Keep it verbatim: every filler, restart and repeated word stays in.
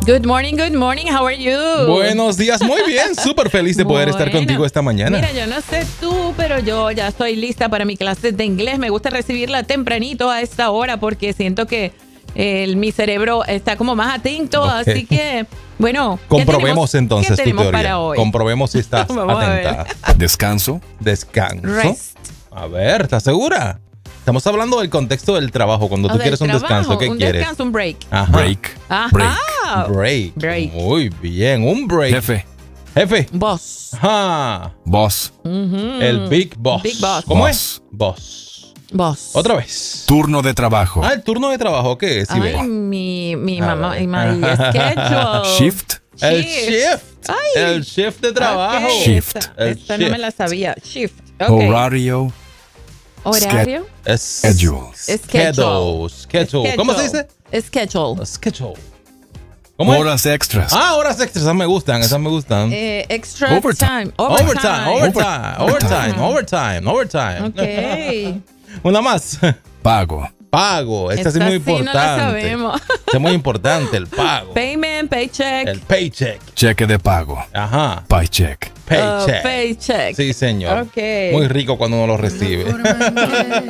Good morning, good morning. How are you? Buenos días, muy bien. Súper feliz de poder bueno, estar contigo esta mañana. Mira, yo no sé tú, pero yo ya estoy lista para mi clase de inglés. Me gusta recibirla tempranito a esta hora porque siento que el, mi cerebro está como más atento. Okay. Así que, bueno. Comprobemos ¿qué tenemos, entonces ¿qué tu teoría. Para hoy? Comprobemos si estás atenta. Descanso. Descanso. Rest. A ver, ¿estás segura? Estamos hablando del contexto del trabajo. Cuando tú quieres un trabajo, descanso, ¿qué un quieres? Un descanso, un break. Ajá. Break. Ajá. Break. Break. Break. Muy bien, un break. Jefe. Jefe. Boss. Ajá. Boss. Uh-huh. El Big Boss. Big Boss. ¿Cómo Boss. es? Boss. Boss. Otra vez. Turno de trabajo. Ah, el turno de trabajo, ¿qué es? Ay, Ibel? mi, mi A mamá, ver. my schedule. Shift. El shift. Ay. El shift de trabajo. Okay. Shift. Esta, El esta no shift. me la sabía. Shift. Okay. Horario. Horario. Schedule. Schedule. Schedule. ¿Cómo se dice? Schedule. Schedule. ¿Cómo es? Horas extras. Ah, horas extras. Esas me gustan. Esas me gustan. Eh, extra Overtime. time. Overtime. Overtime. Overtime. Overtime. Overtime. Overtime. Ok. Una más. Pago. Pago. Esta sí es muy Esta sí no la importante. sabemos. Esta es muy importante, el pago. Payment, paycheck. El paycheck. Cheque de pago. Ajá. Paycheck. Paycheck. Uh, paycheck. Sí, señor. Ok. Muy rico cuando uno lo recibe.